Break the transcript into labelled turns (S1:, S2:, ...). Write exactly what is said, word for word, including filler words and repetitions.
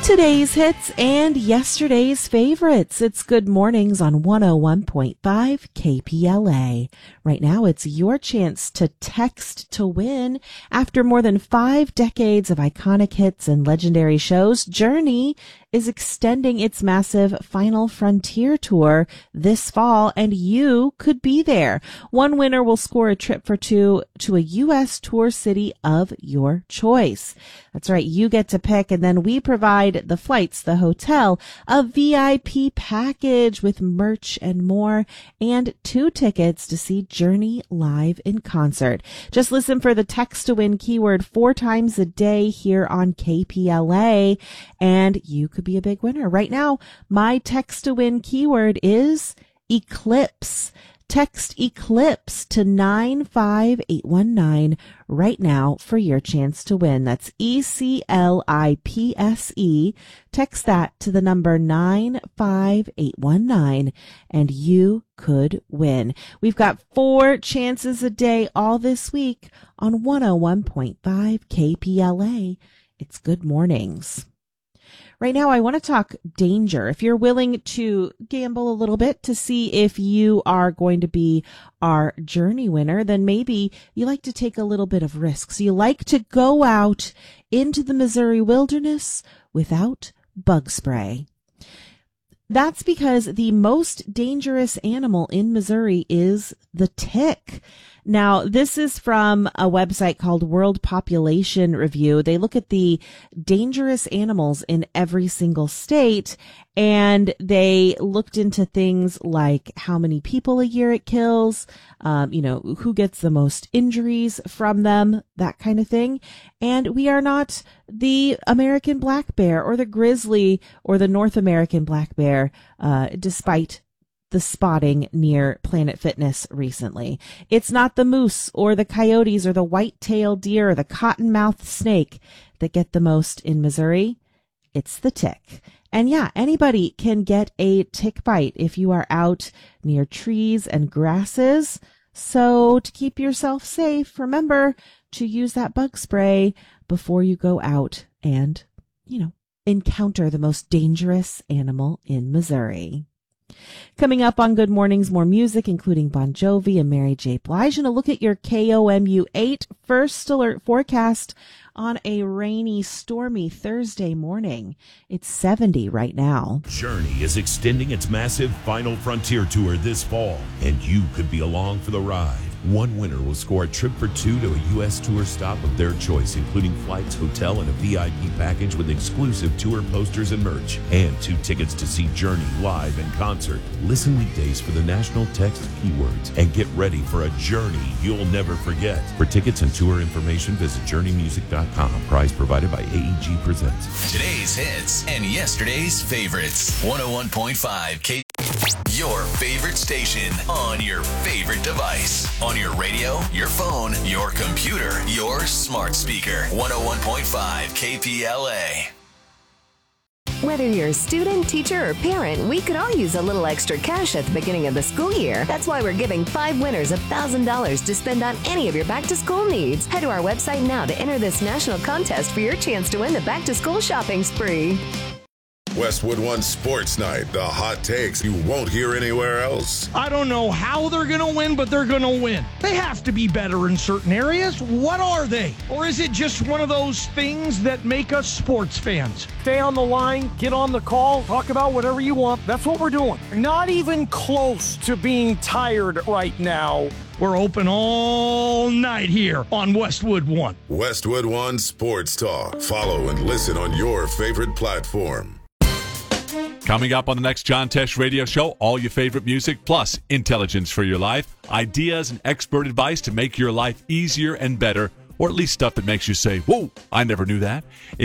S1: Today's hits and yesterday's favorites. It's Good Mornings on one oh one point five K P L A. Right now, it's your chance to text to win. After more than five decades of iconic hits and legendary shows, Journey is extending its massive Final Frontier tour this fall, and you could be there. One winner will score a trip for two to a U S tour city of your choice. That's right, you get to pick, and then we provide the flights, the hotel, a V I P package with merch and more, and two tickets to see Journey live in concert. Just listen for the text to win keyword four times a day here on K P L A, and you could be a big winner. Right now, my text to win keyword is eclipse. Text eclipse to nine five eight one nine right now for your chance to win. That's E C L I P S E. Text that to the number nine five eight one nine and you could win. We've got four chances a day all this week on one oh one point five K P L A. It's Good Mornings. Right now, I want to talk danger. If you're willing to gamble a little bit to see if you are going to be our Journey winner, then maybe you like to take a little bit of risks. You like to go out into the Missouri wilderness without bug spray. That's because the most dangerous animal in Missouri is the tick. Now, this is from a website called World Population Review. They look at the dangerous animals in every single state, and they looked into things like how many people a year it kills, um, you know, who gets the most injuries from them, that kind of thing. And we are not the American black bear or the grizzly or the North American black bear, uh, despite the spotting near Planet Fitness recently. It's not the moose or the coyotes or the white-tailed deer or the cottonmouth snake that get the most in Missouri. It's the tick. And yeah, anybody can get a tick bite if you are out near trees and grasses. So to keep yourself safe, remember to use that bug spray before you go out and, you know, encounter the most dangerous animal in Missouri. Coming up on Good Mornings, more music, including Bon Jovi and Mary J. Blige, and a look at your K O M U eight first alert forecast on a rainy, stormy Thursday morning. It's seventy right now.
S2: Journey is extending its massive Final Frontier tour this fall, and you could be along for the ride. One winner will score a trip for two to a U S tour stop of their choice, including flights, hotel, and a V I P package with exclusive tour posters and merch, and two tickets to see Journey live in concert. Listen weekdays for the national text keywords and get ready for a journey you'll never forget. For tickets and tour information, visit journey music dot com. Prize provided by A E G Presents.
S3: Today's hits and yesterday's favorites. one oh one point five K. Your favorite station on your favorite device. On your radio, your phone, your computer, your smart speaker. one oh one point five K P L A.
S4: Whether you're a student, teacher, or parent, we could all use a little extra cash at the beginning of the school year. That's why we're giving five winners one thousand dollars to spend on any of your back-to-school needs. Head to our website now to enter this national contest for your chance to win the back-to-school shopping spree.
S5: Westwood One Sports Night, the hot takes you won't hear anywhere else.
S6: I don't know how they're going to win, but they're going to win. They have to be better in certain areas. What are they? Or is it just one of those things that make us sports fans? Stay on the line, get on the call, talk about whatever you want. That's what we're doing. Not even close to being tired right now. We're open all night here on Westwood One.
S5: Westwood One Sports Talk. Follow and listen on your favorite platform.
S7: Coming up on the next John Tesh Radio Show, all your favorite music, plus intelligence for your life, ideas and expert advice to make your life easier and better, or at least stuff that makes you say, whoa, I never knew that.